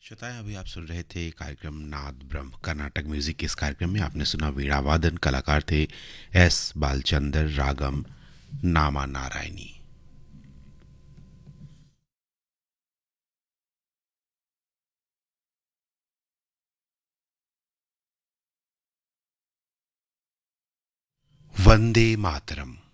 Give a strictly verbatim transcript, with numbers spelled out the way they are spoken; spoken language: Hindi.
श्रोताएं, अभी आप सुन रहे थे कार्यक्रम नाद ब्रह्म कर्नाटक म्यूजिक। इस कार्यक्रम में आपने सुना वीणा वादन। कलाकार थे एस बालचंदर। रागम नामा नारायणी। वंदे मातरम।